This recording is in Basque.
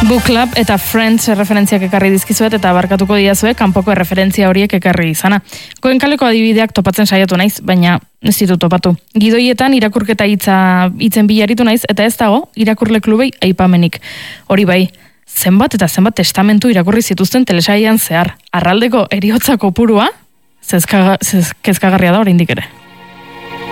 Book Club eta Friends referentziak ekarri dizkizuet eta barkatuko diazue kanpoko referentzia horiek ekarri izana. Goenkaleko adibideak topatzen saiatu naiz, baina ez ditut topatu. Gidoietan irakurketa hitzen bilaritu naiz eta ez dago irakurle klubei aipamenik. Hori bai, zenbat eta zenbat testamentu irakurri zituzten telesailean zehar. Arraldeko eriotza kopurua kezkagarria da oraindik ere.